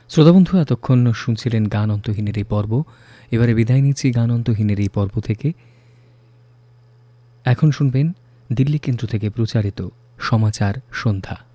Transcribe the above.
শ্রোতাবন্ধু, এতক্ষণ শুনছিলেন গান অন্তহীনের এই পর্ব। এবারে বিদায় নিচ্ছি গান অন্তহীনের এই পর্ব থেকে। এখন শুনবেন দিল্লি কেন্দ্র থেকে প্রচারিত সমাচার সন্ধ্যা।